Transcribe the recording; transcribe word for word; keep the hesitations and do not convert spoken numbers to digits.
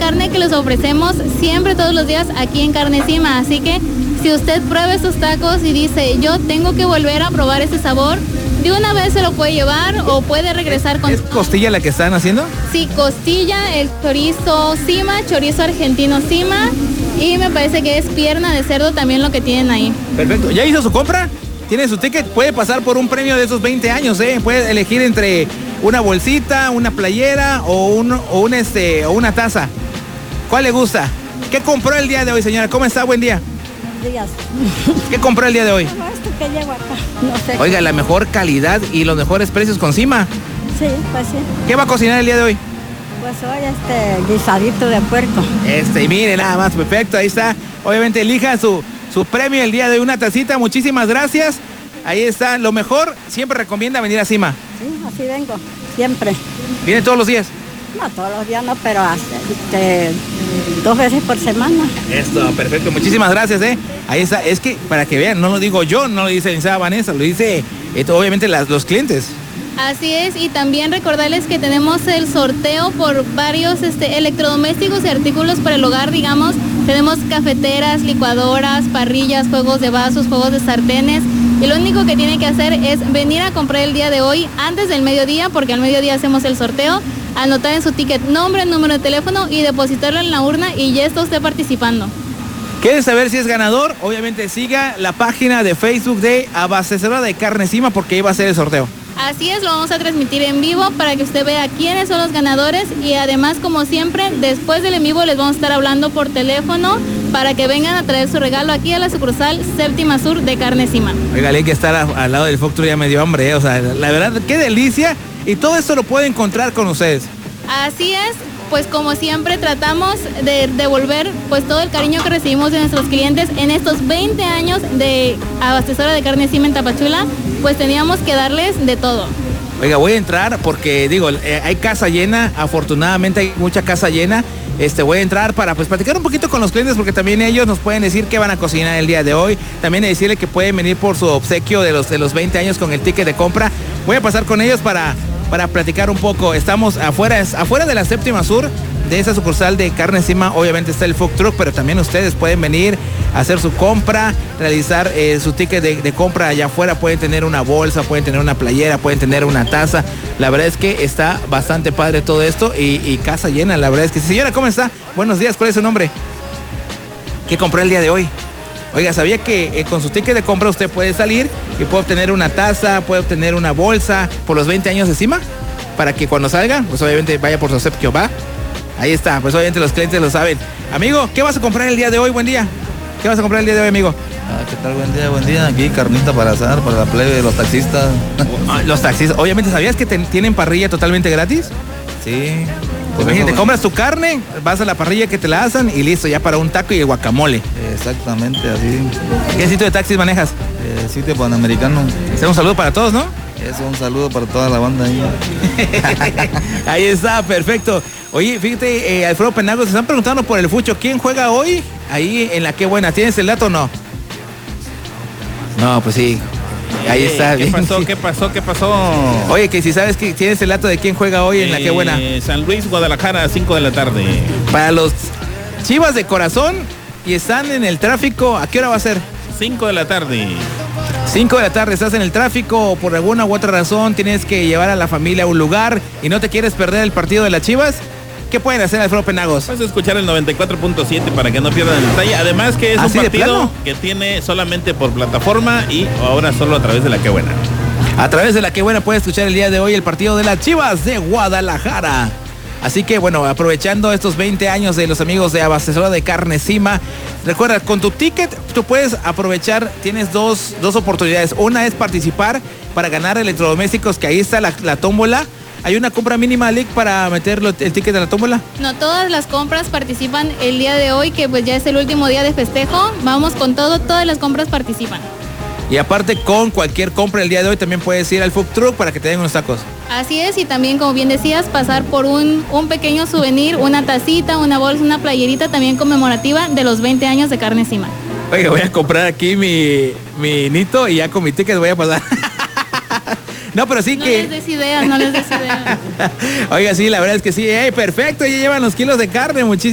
carne que les ofrecemos siempre, todos los días, aquí en Carne Cima. Así que si usted prueba estos tacos y dice, yo tengo que volver a probar ese sabor, de una vez se lo puede llevar o puede regresar con... ¿Es costilla la que están haciendo? Sí, costilla, el chorizo Cima, chorizo argentino Cima, y me parece que es pierna de cerdo también lo que tienen ahí. Perfecto. ¿Ya hizo su compra? ¿Tiene su ticket? Puede pasar por un premio de esos veinte años, ¿eh? Puede elegir entre una bolsita, una playera o, un, o, un este, o una taza. ¿Cuál le gusta? ¿Qué compró el día de hoy, señora? ¿Cómo está? Buen día. Días. ¿Qué compró el día de hoy? Bueno, esto que llevo acá, no sé. Oiga, la mejor calidad y los mejores precios con Cima. Sí, pues sí. ¿Qué va a cocinar el día de hoy? Pues hoy este guisadito de puerco. Este, y mire, nada más, perfecto, ahí está. Obviamente elija su, su premio el día de hoy, una tacita, muchísimas gracias. Ahí está, lo mejor, siempre recomienda venir a Cima. Sí, así vengo, siempre. ¿Viene todos los días? No, todos los días no, pero hasta, este, dos veces por semana. Esto, perfecto, muchísimas gracias, ¿eh? Ahí está, es que para que vean, no lo digo yo, no lo dice licenciada Vanessa, lo dice esto, obviamente las, los clientes. Así es, y también recordarles que tenemos el sorteo por varios este, electrodomésticos y artículos para el hogar, digamos. Tenemos cafeteras, licuadoras, parrillas, juegos de vasos, juegos de sartenes. Y lo único que tiene que hacer es venir a comprar el día de hoy antes del mediodía, porque al mediodía hacemos el sorteo, anotar en su ticket nombre, número de teléfono y depositarlo en la urna y ya está usted participando. ¿Quiere saber si es ganador? Obviamente siga la página de Facebook de Abastecedora de Carne Cima porque ahí va a ser el sorteo. Así es, lo vamos a transmitir en vivo para que usted vea quiénes son los ganadores y además, como siempre, después del en vivo les vamos a estar hablando por teléfono para que vengan a traer su regalo aquí a la sucursal Séptima Sur de Carne Cima. Oiga, hay que estar a, al lado del food truck, ya me dio hambre, ¿eh? O sea, la verdad, qué delicia, y todo esto lo puede encontrar con ustedes. Así es, pues como siempre tratamos de devolver pues todo el cariño que recibimos de nuestros clientes en estos veinte años de Abastecedora de Carne Cima en Tapachula, pues teníamos que darles de todo. Oiga, voy a entrar porque, digo, eh, hay casa llena, afortunadamente hay mucha casa llena. Este, voy a entrar para pues platicar un poquito con los clientes porque también ellos nos pueden decir qué van a cocinar el día de hoy. También decirle que pueden venir por su obsequio de los, de los veinte años con el ticket de compra. Voy a pasar con ellos para, para platicar un poco. Estamos afuera, afuera de la Séptima Sur, de esa sucursal de Carne Cima. Obviamente está el food truck, pero también ustedes pueden venir a hacer su compra, realizar eh, su ticket de, de compra allá afuera. Pueden tener una bolsa, pueden tener una playera, pueden tener una taza. La verdad es que está bastante padre todo esto y, y casa llena, la verdad es que sí. Señora, ¿cómo está? Buenos días, ¿cuál es su nombre? ¿Qué compró el día de hoy? Oiga, ¿sabía que eh, con su ticket de compra usted puede salir y puede obtener una taza, puede obtener una bolsa por los veinte años de Cima? Para que cuando salga, pues obviamente vaya por su obsequio, ¿va? Ahí está, pues obviamente los clientes lo saben. Amigo, ¿qué vas a comprar el día de hoy? Buen día. ¿Qué vas a comprar el día de hoy, amigo? Ah, ¿qué tal? Buen día, buen día. Aquí carnita para asar, para la plebe, los taxistas. Los taxistas, obviamente, ¿sabías que te, tienen parrilla totalmente gratis? Sí. Pues imagínate, compras tu carne, vas a la parrilla que te la hacen y listo, ya para un taco y el guacamole. Exactamente, así. ¿Qué sitio de taxis manejas? Eh, sitio panamericano. Un saludo para todos, ¿no? Es un saludo para toda la banda ahí. Ahí está, perfecto. Oye, fíjate, eh, Alfredo Penagos, se están preguntando por el Fucho. ¿Quién juega hoy ahí en la Qué Buena? ¿Tienes el dato o no? No, pues sí. Ahí eh, está. ¿Qué bien. pasó? ¿Qué pasó? ¿Qué pasó? Oye, que si sabes que tienes el dato de quién juega hoy en la Qué Buena. Eh, San Luis, Guadalajara, cinco de la tarde. Para los Chivas de corazón y están en el tráfico, ¿a qué hora va a ser? cinco de la tarde. cinco de la tarde, estás en el tráfico o por alguna u otra razón tienes que llevar a la familia a un lugar y no te quieres perder el partido de las Chivas. ¿Qué pueden hacer, Alfredo Penagos? Vas a escuchar el noventa y cuatro punto siete para que no pierdan el detalle. Además que es un partido que tiene solamente por plataforma y ahora solo a través de la Qué Buena. A través de la Qué Buena puedes escuchar el día de hoy el partido de las Chivas de Guadalajara. Así que bueno, aprovechando estos veinte años de los amigos de Abastecedora de Carne Cima, recuerda, con tu ticket tú puedes aprovechar, tienes dos, dos oportunidades. Una es participar para ganar electrodomésticos, que ahí está la, la tómbola. ¿Hay una compra mínima, Lick, para meter el ticket de la tómbola? No, todas las compras participan el día de hoy, que pues ya es el último día de festejo. Vamos con todo, todas las compras participan. Y aparte, con cualquier compra el día de hoy también puedes ir al food truck para que te den unos tacos. Así es, y también, como bien decías, pasar por un, un pequeño souvenir, una tacita, una bolsa, una playerita también conmemorativa de los veinte años de Carne Cima. Oiga, voy a comprar aquí mi, mi nito y ya con mi ticket voy a pasar. No, pero sí no que... No les des ideas, no les des ideas. Oiga, sí, la verdad es que sí. Hey, perfecto, ya llevan los kilos de carne, muchísimas